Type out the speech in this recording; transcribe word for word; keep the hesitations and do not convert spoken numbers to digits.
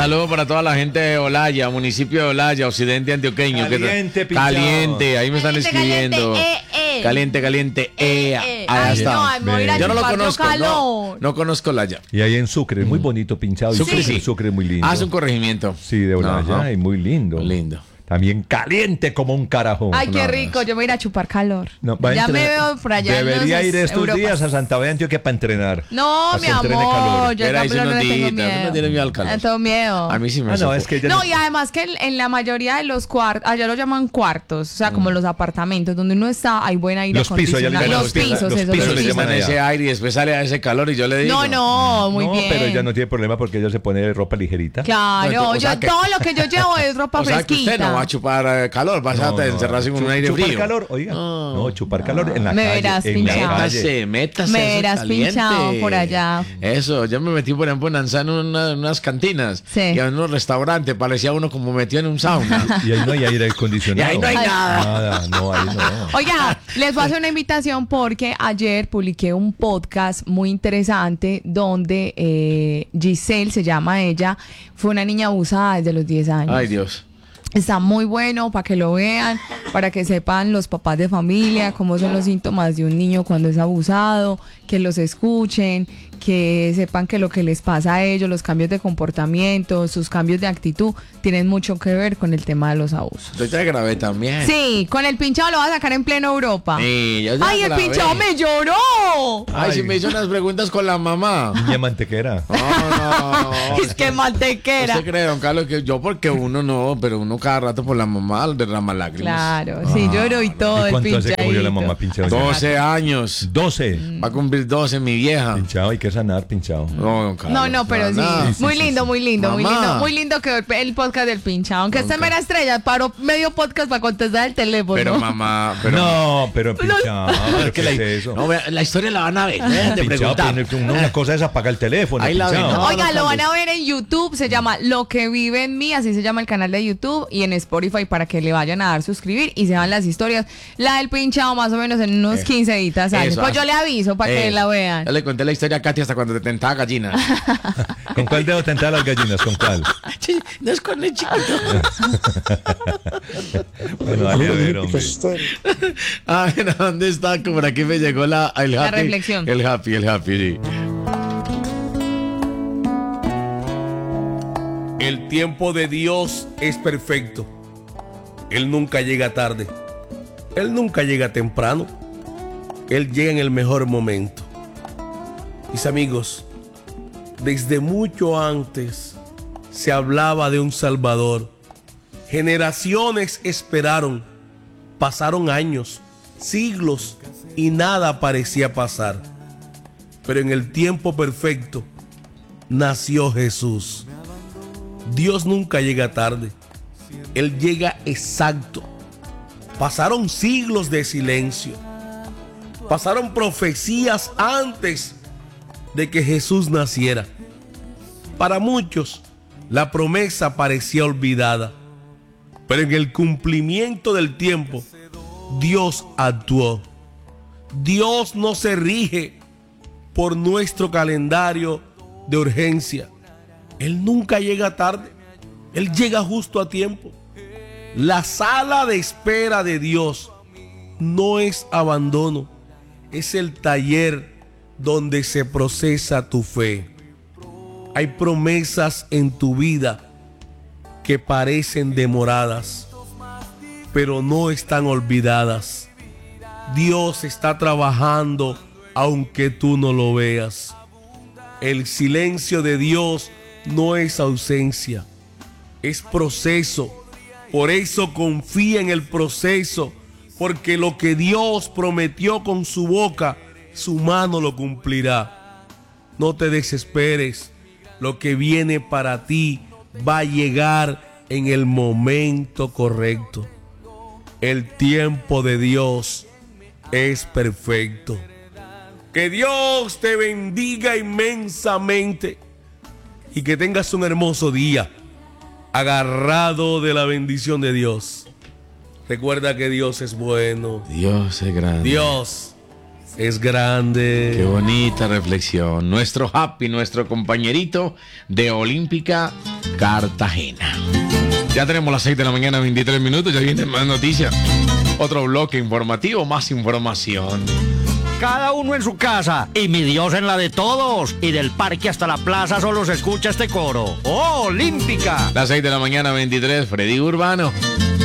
saludo para toda la gente de Olaya, municipio de Olaya, occidente antioqueño. Caliente, que Caliente, ahí me están Caliente, escribiendo. caliente, eh, eh. Caliente, caliente, eh, Eh, eh. ahí Ay, está. no, ay, me voy a ir a Yo no lo chupar conozco, calor. no, no conozco Olaya. Y ahí en Sucre, es muy bonito pinchado. Sucre, Sucre, sí. Sucre es muy lindo. Hace un corregimiento. Sí, de Olaya, Ajá. y muy lindo. Lindo. También caliente como un carajo. Ay, qué No, rico, yo me voy a ir a chupar calor. No, va a ya me entrenar. veo por allá. en Debería los ir estos Europas. días a Santa Fe de Antioquia para entrenar. No, para mi que entrene amor, calor. yo Era, al hice calor no unos le tengo días, no miedo. me tiene miedo al calor. Le tengo miedo. A mí sí me Ah, no, sofoca. es que ella No, y además que en, en la mayoría de los cuartos, allá lo llaman cuartos, o sea, como los apartamentos donde uno está, hay buen aire Los pisos, allá le acondicionado. llaman Los los pisos, pisos, los eso, pisos los le pisos. llaman Están allá. ese aire y después sale a ese calor y yo le digo. No, no, muy no, bien. pero ella no tiene problema porque ella se pone ropa ligerita. Claro, No, o sea yo que- todo lo que yo llevo es ropa O sea que fresquita. usted no va a chupar eh, calor, vas No, a no, encerrarse con un chu- aire chupar frío. calor, oiga. No. No, chupar calor en la Me calle. verás en pinchado. la calle. Métase, métase. Me eso es verás caliente. pinchado por allá. Eso, yo me metí, por ejemplo, en Anzano en una- unas cantinas Sí. y en unos restaurantes, parecía uno como metido en un sauna. Y ahí no hay aire Y acondicionado. ahí no hay Ay. nada. Nada, no, ahí no. Oiga, les voy a hacer una invitación porque ayer publiqué un podcast muy interesante donde eh, Giselle, se llama ella, fue una niña abusada desde los diez años. Ay, Dios. Está muy bueno para que lo vean, para que sepan los papás de familia cómo son los síntomas de un niño cuando es abusado, que los escuchen, que sepan que lo que les pasa a ellos, los cambios de comportamiento, sus cambios de actitud, tienen mucho que ver con el tema de los abusos. Yo te grabé también. Sí, con el pinchado lo va a sacar en pleno Europa. Sí, yo ya ¡Ay, el grabé. pinchado me lloró! Ay, si Ay. me hizo unas preguntas con la mamá. Niña mantequera. No, no, no. Es que mantequera. ¿Usted cree, don Carlos, que yo porque uno no, pero uno cada rato por la mamá derrama lágrimas? Claro, sí, lloró y todo ¿Y el cuánto hace que murió la pinchadito. mamá pinchado? doce años. doce. Va a cumplir doce mi vieja. Pinchado, hay que sanar, pinchado. No, don Carlos, No, no, pero sí, nada. sí, muy sí, lindo, sí. muy lindo, muy Mamá. lindo, muy lindo que el podcast del pinchado. Aunque esté mera estrella, paró medio podcast para contestar el teléfono. Pero mamá, pero no, pero pinchado. ¿Pero que qué la, es eso? no, vea, la historia la van a ver, dejen de Pinchado, preguntar. pero una cosa es apagar el teléfono. Ahí la pinchado. ven, ¿no? Oiga, no, lo van Carlos. a ver en YouTube, se llama Lo que vive en mí, así se llama el canal de YouTube, y en Spotify para que le vayan a dar suscribir y se van las historias. La del pinchado más o menos en unos Eh, quince días sale. eso, Pues yo hasta- le aviso para que Eh, la vean. Ya le conté la historia a Katy hasta cuando te tentaba gallina. ¿Con cuál dedo tentar las gallinas? ¿Con cuál? Sí, no es con el chiquito. Bueno, dale a ver, hombre. A ver, ¿dónde está? Por aquí me llegó la, el happy. La reflexión. El happy, el happy, sí. El tiempo de Dios es perfecto. Él nunca llega tarde. Él nunca llega temprano. Él llega en el mejor momento. Mis amigos, desde mucho antes se hablaba de un Salvador. Generaciones esperaron. Pasaron años, siglos y nada parecía pasar. Pero en el tiempo perfecto nació Jesús. Dios nunca llega tarde. Él llega exacto. Pasaron siglos de silencio. Pasaron profecías antes de que Jesús naciera. Para muchos, la promesa parecía olvidada. Pero en el cumplimiento del tiempo, Dios actuó. Dios no se rige por nuestro calendario de urgencia. Él nunca llega tarde. Él llega justo a tiempo. La sala de espera de Dios no es abandono. Es el taller donde se procesa tu fe. Hay promesas en tu vida que parecen demoradas, pero no están olvidadas. Dios está trabajando aunque tú no lo veas. El silencio de Dios no es ausencia, es proceso. Por eso confía en el proceso, porque lo que Dios prometió con su boca, su mano lo cumplirá. No te desesperes, lo que viene para ti va a llegar en el momento correcto. El tiempo de Dios es perfecto. Que Dios te bendiga inmensamente y que tengas un hermoso día agarrado de la bendición de Dios. Recuerda que Dios es bueno. Dios es grande. Dios es grande. Qué bonita reflexión. Nuestro happy, nuestro compañerito de Olímpica Cartagena. Ya tenemos las seis de la mañana, veintitrés minutos, ya vienen más noticias. Otro bloque informativo, más información. Cada uno en su casa y mi Dios en la de todos. Y del parque hasta la plaza solo se escucha este coro. ¡Oh, olímpica! Las seis de la mañana, veintitrés, Freddy Urbano.